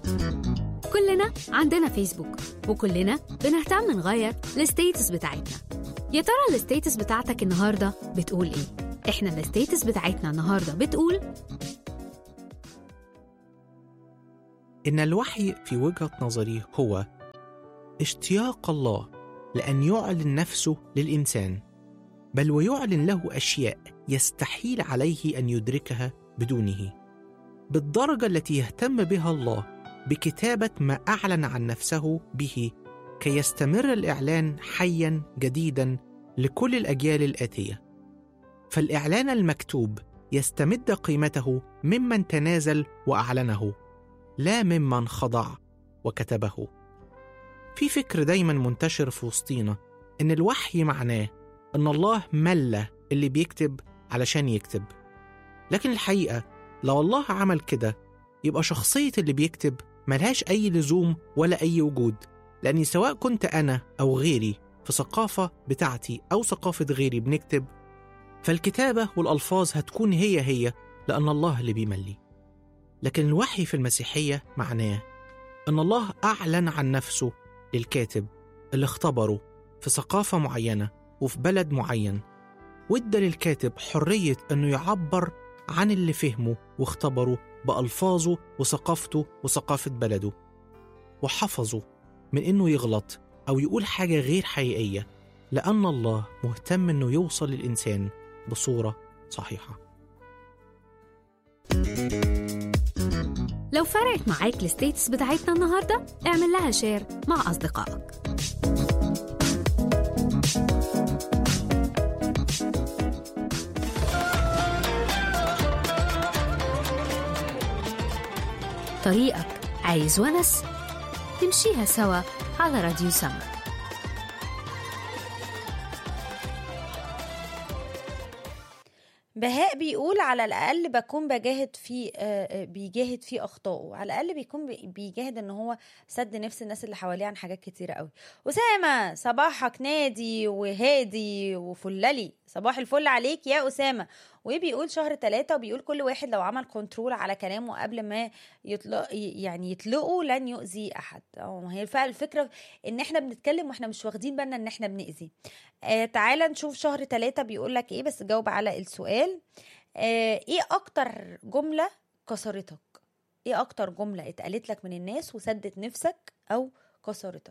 كلنا عندنا فيسبوك، وكلنا بنهتم نغير الستيتس بتاعتنا. يا ترى الستيتس بتاعتك النهاردة بتقول ايه؟ احنا الستيتس بتاعتنا النهاردة بتقول إن الوحي في وجهة نظري هو اشتياق الله لأن يعلن نفسه للإنسان، بل ويعلن له أشياء يستحيل عليه أن يدركها بدونه، بالدرجة التي يهتم بها الله بكتابة ما أعلن عن نفسه به كي يستمر الإعلان حياً جديداً لكل الأجيال الآتية. فالإعلان المكتوب يستمد قيمته ممن تنازل وأعلنه، لا ممن خضع وكتبه. في فكر دايماً منتشر في وسطينا إن الوحي معناه إن الله ملّ اللي بيكتب علشان يكتب، لكن الحقيقة لو الله عمل كده يبقى شخصية اللي بيكتب ملهاش أي لزوم ولا أي وجود، لأني سواء كنت أنا أو غيري في ثقافة بتاعتي أو ثقافة غيري بنكتب، فالكتابة والألفاظ هتكون هي لأن الله اللي بيملي. لكن الوحي في المسيحية معناه أن الله أعلن عن نفسه للكاتب اللي اختبره في ثقافة معينة وفي بلد معين، وادى للكاتب حرية أنه يعبر عن اللي فهمه واختبره بألفاظه وثقافته وثقافة بلده، وحفظه من أنه يغلط أو يقول حاجة غير حقيقية، لأن الله مهتم أنه يوصل للإنسان بصورة صحيحة. لو فرقت معاك الستيتس بتاعتنا النهاردة اعمل لها شير مع أصدقائك. طريقك عايز ونس؟ نمشيها سوا على راديو سما. بهاء بيقول على الأقل بكون بيجاهد في أخطائه، على الأقل بيكون بيجاهد إن هو سد نفس الناس اللي حواليه عن حاجات كتيرة قوي. أسامة صباحك نادي وهادي وفللي، صباح الفل عليك يا أسامة. وبيقول شهر 3 وبيقول كل واحد لو عمل كنترول على كلامه قبل ما يطلقه لن يؤذي أحد. هي فعلا الفكرة إن احنا بنتكلم واحنا مش واخدين بالنا إن احنا بنأذي. تعالى نشوف شهر 3 بيقول لك إيه، بس جاوب على السؤال. إيه أكتر جملة كسرتك؟ إيه أكتر جملة اتقالت لك من الناس وسدت نفسك أو كسرتك؟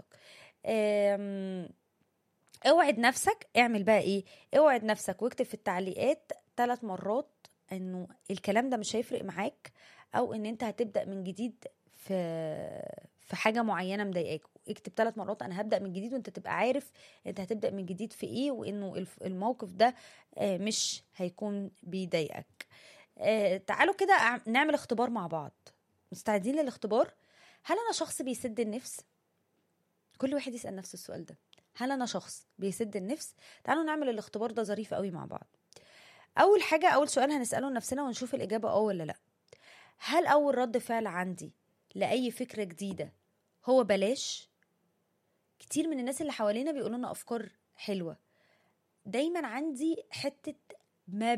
اوعد نفسك، اعمل بقى ايه، اوعد نفسك واكتب في التعليقات 3 مرات انه الكلام ده مش هيفرق معاك، او ان انت هتبدأ من جديد في حاجة معينة مضايقاك. اكتب 3 مرات انا هبدأ من جديد، وانت تبقى عارف انت هتبدأ من جديد في ايه، وانه الموقف ده مش هيكون بيضايقك. تعالوا كده نعمل اختبار مع بعض. مستعدين للاختبار؟ هل انا شخص بيسد النفس؟ كل واحد يسأل نفس السؤال ده، هل أنا شخص بيسد النفس؟ تعالوا نعمل الاختبار ده ظريف قوي مع بعض. أول حاجة، أول سؤال هنسأله لنفسنا ونشوف الإجابة ولا لأ. هل أول رد فعل عندي لأي فكرة جديدة هو بلاش؟ كتير من الناس اللي حوالينا بيقولوا لنا أفكار حلوة، دايما عندي حتة ما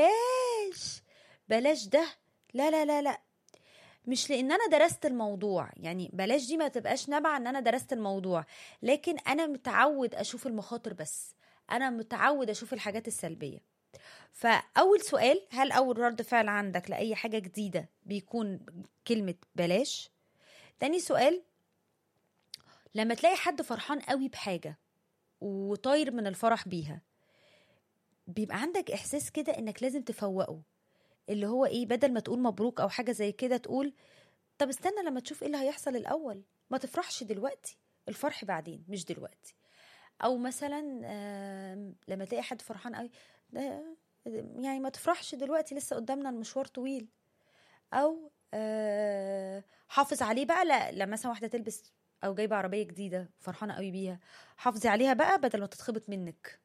بلاش ده، لا لا لا لا، مش لان انا درست الموضوع، يعني بلاش دي ما تبقاش نابعه ان انا درست الموضوع، لكن انا متعود اشوف المخاطر، بس انا متعود اشوف الحاجات السلبيه. فاول سؤال، هل اول رد فعل عندك لاي حاجه جديده بيكون كلمه بلاش؟ تاني سؤال، لما تلاقي حد فرحان قوي بحاجه وطاير من الفرح بيها، بيبقى عندك احساس كده انك لازم تفوقه، اللي هو ايه، بدل ما تقول مبروك او حاجه زي كده تقول طب استنى لما تشوف ايه اللي هيحصل الاول، ما تفرحش دلوقتي، الفرح بعدين مش دلوقتي. او مثلا لما تلاقي حد فرحان قوي ده، يعني ما تفرحش دلوقتي، لسه قدامنا المشوار طويل. او حافظ عليه بقى، لا مثلا واحده تلبس او جايبه عربيه جديده فرحانه قوي بيها، حافظي عليها بقى بدل ما تتخبط منك.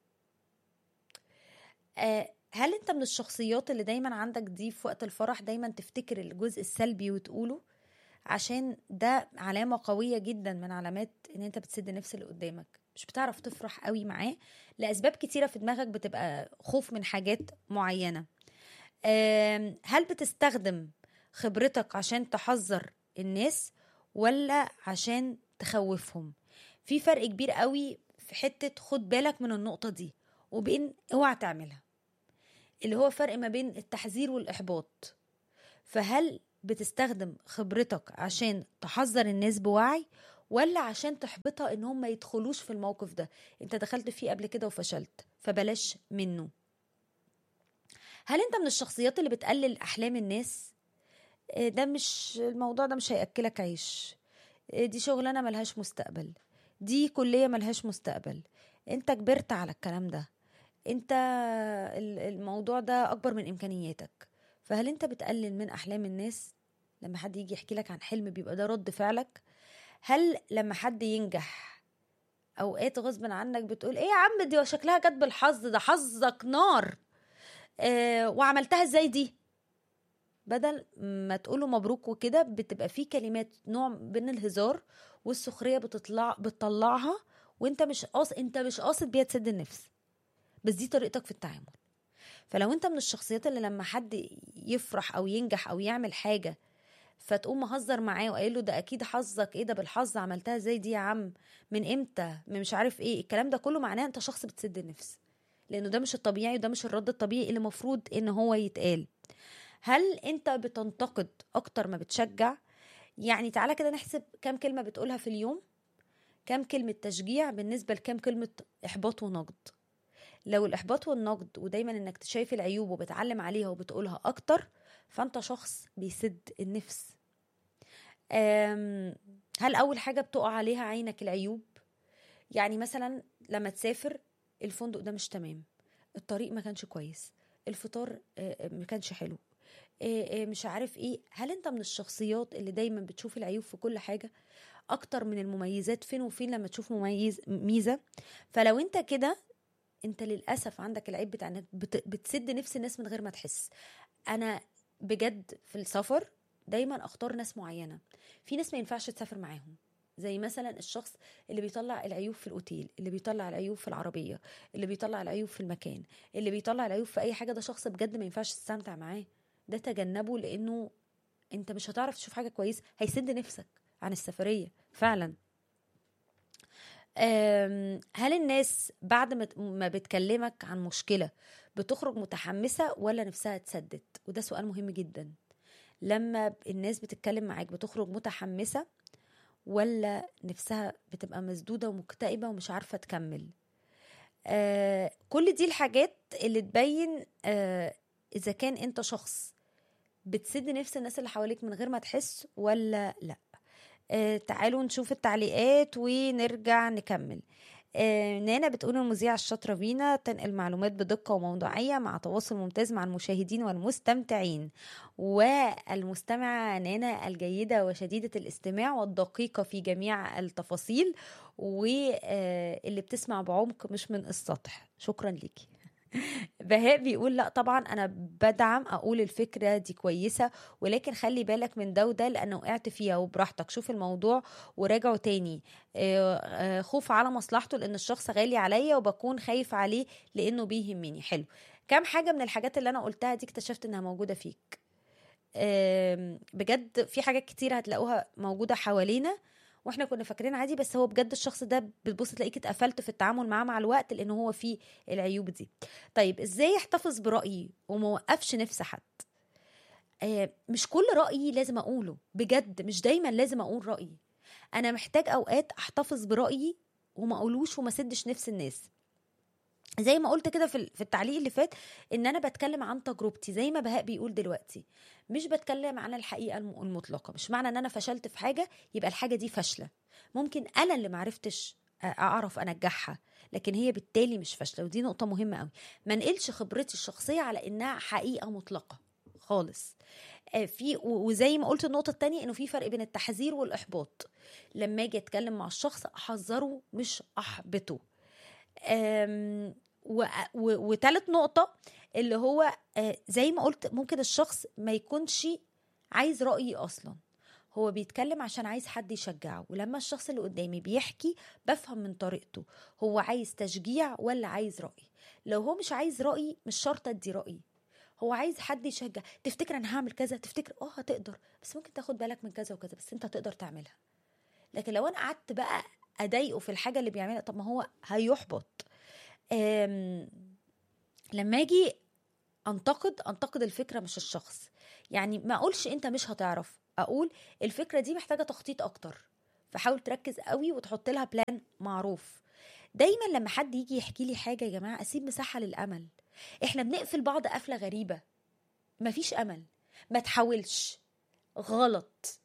هل انت من الشخصيات اللي دايما عندك دي في وقت الفرح دايما تفتكر الجزء السلبي وتقوله؟ عشان ده علامة قوية جدا من علامات ان انت بتسد نفس اللي قدامك، مش بتعرف تفرح قوي معاه لأسباب كتيرة في دماغك، بتبقى خوف من حاجات معينة. هل بتستخدم خبرتك عشان تحذر الناس، ولا عشان تخوفهم. في فرق كبير قوي في حتة خد بالك من النقطة دي وبين اوعى تعملها، اللي هو فرق ما بين التحذير والإحباط. فهل بتستخدم خبرتك عشان تحذر الناس بوعي، ولا عشان تحبطها ان هم ما يدخلوش في الموقف ده؟ انت دخلت فيه قبل كده وفشلت، فبلاش منه. هل انت من الشخصيات اللي بتقلل احلام الناس؟ ده مش الموضوع ده مش هيأكلك عيش، دي شغلانة ملهاش مستقبل، دي كلية ملهاش مستقبل، انت كبرت على الكلام ده، انت الموضوع ده اكبر من امكانياتك. فهل انت بتقلل من احلام الناس؟ لما حد يجي يحكي لك عن حلم بيبقى ده رد فعلك؟ هل لما حد ينجح اوقات غصب عنك بتقول ايه يا عم دي شكلها جت بالحظ، ده حظك نار، وعملتها ازاي دي؟ بدل ما تقوله مبروك وكده، بتبقى فيه كلمات نوع من الهزار والسخرية بتطلعها، وانت مش قاصد بيها تسد النفس، بس دي طريقتك في التعامل. فلو انت من الشخصيات اللي لما حد يفرح او ينجح او يعمل حاجة فتقوم مهزر معاه وقايل له ده اكيد حظك، ايه ده بالحظ عملتها زي دي يا عم، من امتى، من مش عارف ايه، الكلام ده كله معناه انت شخص بتسد النفس، لانه ده مش الطبيعي وده مش الرد الطبيعي اللي مفروض ان هو يتقال. هل انت بتنتقد اكتر ما بتشجع؟ يعني تعالى كده نحسب كام كلمة بتقولها في اليوم، كام كلمة تشجيع بالنسبة لكام كلمة احباط ونقد. لو الإحباط والنقد ودايما إنك شايف العيوب وبتعلم عليها وبتقولها أكتر، فأنت شخص بيسد النفس. هل أول حاجة بتقع عليها عينك العيوب؟ يعني مثلا لما تسافر الفندق ده مش تمام، الطريق ما كانش كويس، الفطار ما كانش حلو، مش عارف ايه. هل انت من الشخصيات اللي دايما بتشوف العيوب في كل حاجة اكتر من المميزات؟ فين وفين لما تشوف ميزة. فلو انت كده، انت للأسف عندك العيب بتاع انك بتسد نفس الناس من غير ما تحس. انا بجد في السفر دايما اختار ناس معينة، في ناس ما ينفعش تسافر معاهم، زي مثلا الشخص اللي بيطلع العيوب في الأوتيل، اللي بيطلع العيوب في العربية، اللي بيطلع العيوب في المكان، اللي بيطلع العيوب في اي حاجة. ده شخص بجد ما ينفعش تستمتع معاه، ده تجنبه، لانه انت مش هتعرف تشوف حاجة كويسة، هيسد نفسك عن السفرية فعلا. هل الناس بعد ما بتكلمك عن مشكلة بتخرج متحمسة ولا نفسها تسدد؟ وده سؤال مهم جدا. لما الناس بتتكلم معاك بتخرج متحمسة ولا نفسها بتبقى مسدودة ومكتئبة ومش عارفة تكمل؟ كل دي الحاجات اللي تبين إذا كان أنت شخص بتسد نفس الناس اللي حواليك من غير ما تحس ولا لأ. تعالوا نشوف التعليقات ونرجع نكمل. نانا بتقول المذيعة الشاطرة فينا تنقل معلومات بدقة وموضوعية مع تواصل ممتاز مع المشاهدين والمستمتعين. والمستمعة نانا الجيدة وشديدة الاستماع والدقيقة في جميع التفاصيل، واللي بتسمع بعمق مش من السطح. شكرا ليكي. بهاء بيقول لا طبعا انا بدعم، اقول الفكرة دي كويسة، ولكن خلي بالك من ده وده لانه وقعت فيها، وبراحتك شوف الموضوع وراجعه تاني. خوف على مصلحته لان الشخص غالي عليا وبكون خايف عليه لانه بيهمني. حلو، كام حاجة من الحاجات اللي انا قلتها دي اكتشفت انها موجودة فيك. بجد في حاجات كتير هتلاقوها موجودة حوالينا واحنا كنا فاكرين عادي، بس هو بجد الشخص ده بتبص تلاقيك اتقفلت في التعامل معاه مع الوقت لانه هو فيه العيوب دي. طيب ازاي احتفظ برأيي وما وقفش نفس حد؟ مش كل رأيي لازم اقوله، بجد مش دايما لازم اقول رأيي. انا محتاج اوقات احتفظ برأيي وما اقولوش وما سدش نفس الناس. زي ما قلت كده في التعليق اللي فات، ان انا بتكلم عن تجربتي زي ما بهاء بيقول دلوقتي، مش بتكلم عن الحقيقة المطلقة. مش معنى ان انا فشلت في حاجة يبقى الحاجة دي فاشلة، ممكن انا اللي معرفتش اعرف انجحها، لكن هي بالتالي مش فاشلة. ودي نقطة مهمة قوي، ما نقلش خبرتي الشخصية على انها حقيقة مطلقة خالص. وزي ما قلت النقطة التانية انه في فرق بين التحذير والاحباط. لما اجي اتكلم مع الشخص احذره مش احبطه. وثالث نقطة اللي هو زي ما قلت ممكن الشخص ما يكونش عايز رأيي أصلا، هو بيتكلم عشان عايز حد يشجعه. ولما الشخص اللي قدامي بيحكي بفهم من طريقته هو عايز تشجيع ولا عايز رأي. لو هو مش عايز رأي مش شرط ادي رأي، هو عايز حد يشجع. تفتكر انا هعمل كذا، تفتكر هتقدر، بس ممكن تاخد بالك من كذا وكذا، بس انت هتقدر تعملها. لكن لو انا قعدت بقى اضايقه في الحاجه اللي بيعملها، طب ما هو هيحبط. لما اجي انتقد الفكره مش الشخص. يعني ما اقولش انت مش هتعرف، اقول الفكره دي محتاجه تخطيط اكتر، فحاول تركز قوي وتحط لها بلان معروف. دايما لما حد يجي يحكي لي حاجه يا جماعه اسيب مساحه للامل. احنا بنقفل بعض قفله غريبه، مفيش امل، ما تحاولش، غلط.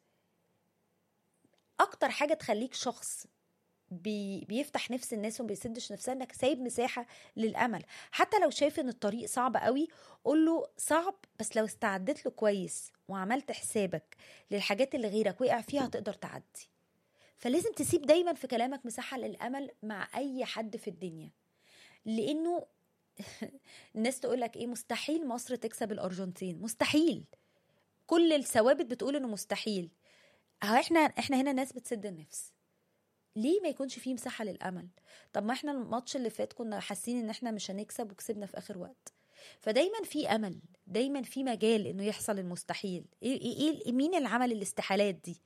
اكتر حاجه تخليك شخص بيفتح نفس الناس وما بيسدش نفسها انك سايب مساحه للامل. حتى لو شايف ان الطريق صعب قوي، قول له صعب، بس لو استعدت له كويس وعملت حسابك للحاجات اللي غيرك وقع فيها هتقدر تعدي. فلازم تسيب دايما في كلامك مساحه للامل مع اي حد في الدنيا، لانه الناس تقولك ايه، مستحيل مصر تكسب الارجنتين. مستحيل، كل الثوابت بتقول انه مستحيل. احنا هنا ناس بتسد النفس. ليه ما يكونش فيه مساحة للأمل؟ طب ما احنا الماتش اللي فات كنا حاسين ان احنا مش هنكسب وكسبنا في آخر وقت. فدايما في أمل، دايما في مجال انه يحصل المستحيل. مين اللي عمل الاستحالات دي؟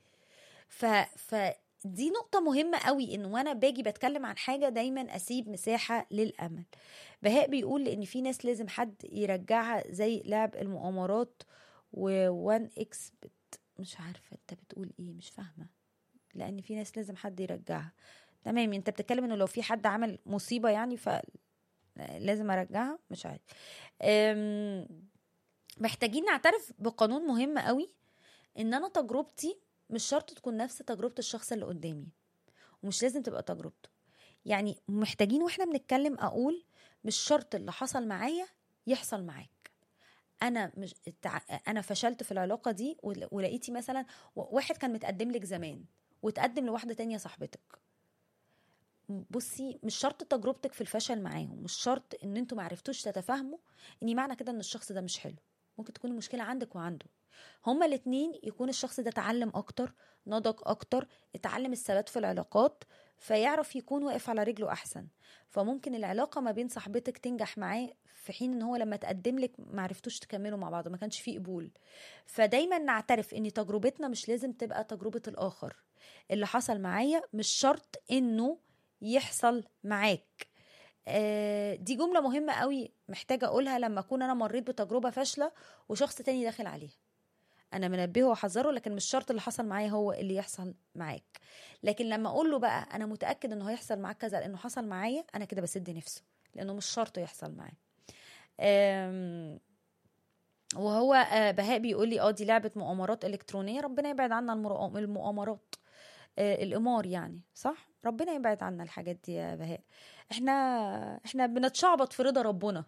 دي نقطة مهمة قوي، انه وانا باجي بتكلم عن حاجة دايما اسيب مساحة للأمل. بهاء بيقول ان في ناس لازم حد يرجعها زي لعب المؤامرات ووان اكس مش عارفة انت بتقول ايه، مش فاهمة. لان في ناس لازم حد يرجعها. تمام، انت بتتكلم انه لو في حد عمل مصيبة يعني فلازم ارجعها، مش عارف. محتاجين نعترف بقانون مهم قوي، ان انا تجربتي مش شرط تكون نفس تجربة الشخص اللي قدامي، ومش لازم تبقى تجربته. يعني محتاجين واحنا بنتكلم اقول مش شرط اللي حصل معايا يحصل معاك. انا فشلت في العلاقة دي، ولقيتي مثلا واحد كان متقدم لك زمان وتقدم لواحدة تانية صاحبتك. بصي، مش شرط تجربتك في الفشل معاهم، مش شرط ان انتوا معرفتوش تتفاهموا ان معنى كده ان الشخص ده مش حلو. ممكن تكون المشكلة عندك وعنده. هما الاتنين يكون الشخص ده تعلم اكتر، نضج اكتر، اتعلم الثبات في العلاقات، فيعرف يكون واقف على رجله احسن. فممكن العلاقة ما بين صاحبتك تنجح معاه، في حين ان هو لما تقدم لك معرفتوش تكملوا مع بعض، ما كانش فيه قبول. فدايما نعترف ان تجربتنا مش لازم تبقى تجربة الاخر. اللي حصل معايا مش شرط انه يحصل معاك. دي جملة مهمة قوي محتاجة اقولها لما اكون انا مريت بتجربة فاشلة وشخص تاني داخل عليها. انا منبهه وحذره، لكن مش شرط اللي حصل معايا هو اللي يحصل معاك. لكن لما اقول له بقى انا متاكد انه هيحصل معاك كذا لانه حصل معايا، انا كده بسد نفسه، لانه مش شرط يحصل معايا. وهو بهاء بيقول لي دي لعبه مؤامرات الكترونيه، ربنا يبعد عنا المؤامرات، القمار يعني، صح؟ ربنا يبعد عنا الحاجات دي يا بهاء. احنا بنتشعبط في رضا ربنا.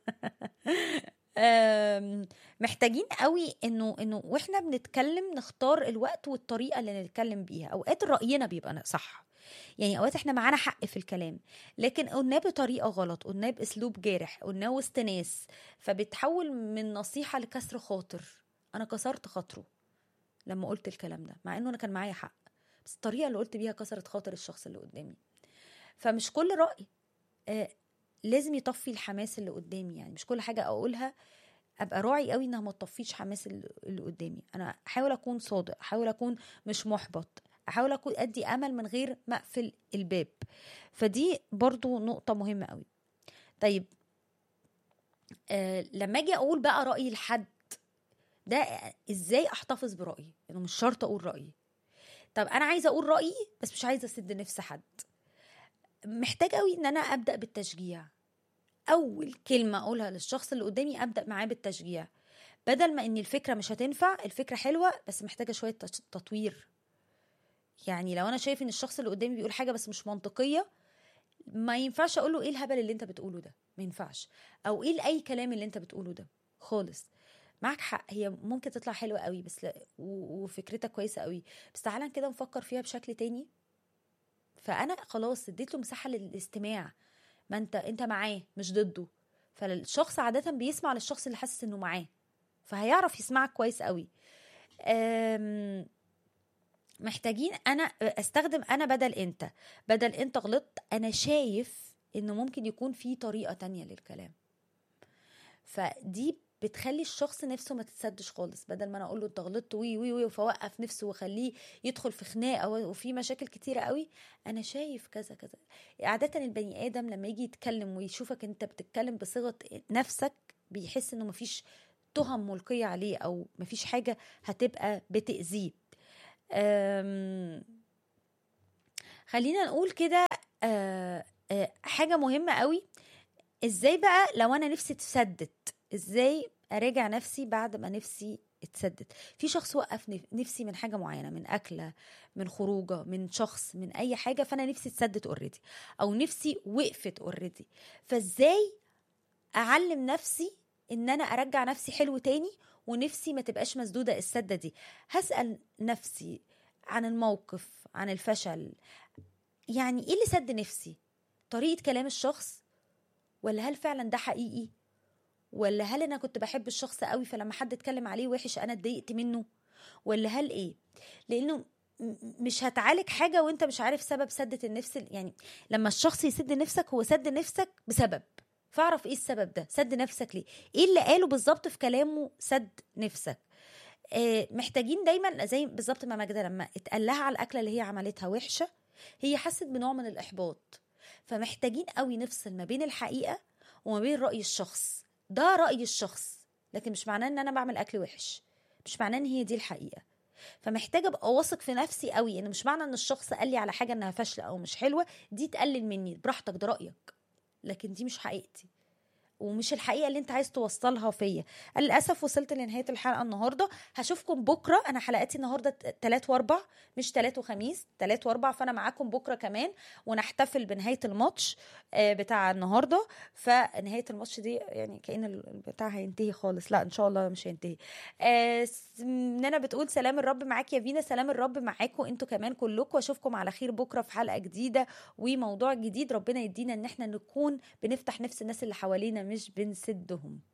محتاجين قوي انه واحنا بنتكلم نختار الوقت والطريقه اللي نتكلم بيها. اوقات راينا بيبقى صح، يعني اوقات احنا معانا حق في الكلام، لكن قلناه بطريقه غلط، قلناه باسلوب جارح، قلناه وسط ناس، فبتحول من نصيحه لكسر خاطر. انا كسرت خاطره لما قلت الكلام ده، مع انه انا كان معايا حق، بس الطريقه اللي قلت بيها كسرت خاطر الشخص اللي قدامي. فمش كل راي لازم يطفي الحماس اللي قدامي. يعني مش كل حاجة أقولها أبقى راعي قوي إنها ما تطفيش حماس اللي قدامي. أنا أحاول أكون صادق، أحاول أكون مش محبط، أحاول أكون أدي أمل من غير ما أقفل الباب. فدي برضو نقطة مهمة قوي. طيب لما أجي أقول بقى رأيي لحد ده، إزاي أحتفظ برأيي؟ إنه مش شرط أقول رأيي. طب أنا عايزة أقول رأيي بس مش عايزة أسد نفس حد. محتاج قوي إن أنا أبدأ بالتشجيع. أول كلمة أقولها للشخص اللي قدامي أبدأ معاه بالتشجيع، بدل ما إن الفكرة مش هتنفع، الفكرة حلوة بس محتاجة شوية تطوير. يعني لو أنا شايف إن الشخص اللي قدامي بيقول حاجة بس مش منطقية، ما ينفعش أقوله إيه الهبل اللي أنت بتقوله ده، ما ينفعش، أو إيه أي كلام اللي أنت بتقوله ده خالص. معك حق، هي ممكن تطلع حلوة قوي بس وفكرتك كويسة قوي، بس تعالى كده نفكر فيها بشكل تاني. فأنا خلاص اديت له مساحة للاستماع، ما انت معاه مش ضده. فالشخص عادة بيسمع للشخص اللي حاسس انه معاه، فهيعرف يسمعك كويس قوي. محتاجين انا استخدم انا بدل انت غلطت، انا شايف انه ممكن يكون في طريقة تانية للكلام. فدي بتخلي الشخص نفسه ما تتسدش خالص. بدل ما انا اقول له انت غلطت وي وي وي فوقف نفسه وخليه يدخل في خناقه وفي مشاكل كتيره قوي، انا شايف كذا كذا. عاده البني ادم لما يجي يتكلم ويشوفك انت بتتكلم بصيغه نفسك بيحس انه مفيش تهم ملقيه عليه او مفيش حاجه هتبقى بتأذيه. خلينا نقول كده حاجه مهمه قوي. ازاي بقى لو انا نفسي اتسدت، ازاي اراجع نفسي بعد ما نفسي اتسدت؟ في شخص وقف نفسي من حاجه معينه، من اكله، من خروجه، من شخص، من اي حاجه، فانا نفسي اتسدت اوريدي او نفسي وقفت اوريدي. فازاي اعلم نفسي ان انا ارجع نفسي حلو تاني ونفسي ما تبقاش مسدوده السده دي؟ هسأل نفسي عن الموقف، عن الفشل، يعني ايه اللي سد نفسي؟ طريقه كلام الشخص، ولا هل فعلا ده حقيقي، ولا هل انا كنت بحب الشخص قوي فلما حد اتكلم عليه وحش انا اتضايقت منه، ولا هل ايه؟ لانه مش هتعالج حاجه وانت مش عارف سبب سدة النفس. يعني لما الشخص يسد نفسك هو سد نفسك بسبب، فاعرف ايه السبب ده، سد نفسك ليه، ايه اللي قاله بالظبط في كلامه سد نفسك. محتاجين دايما زي بالظبط ما ماجدة لما اتقال لها على الاكله اللي هي عملتها وحشه، هي حست بنوع من الاحباط. فمحتاجين قوي نفصل ما بين الحقيقه وما بين رأي الشخص. ده رأي الشخص، لكن مش معناه ان انا بعمل اكل وحش، مش معناه ان هي دي الحقيقه. فمحتاجه ابقى واثق في نفسي قوي ان مش معنى ان الشخص قال لي على حاجه انها فاشله او مش حلوه دي تقلل مني، براحتك ده رايك، لكن دي مش حقيقتي ومش الحقيقه اللي انت عايز توصلها فيا. للاسف وصلت لنهايه الحلقه النهارده. هشوفكم بكره. انا حلقاتي النهارده 3 و4 مش 3 وخميس، 3 و4، فانا معاكم بكره كمان ونحتفل بنهايه الماتش بتاع النهارده. فنهايه الماتش دي يعني كأن البتاع هينتهي خالص، لا ان شاء الله مش هينتهي. مننا بتقول سلام الرب معاك يا فينا. سلام الرب معاكم انتوا كمان كلكم، واشوفكم على خير بكره في حلقه جديده وموضوع جديد. ربنا يدينا ان احنا نكون بنفتح نفس الناس اللي حوالينا مش بنسدهم.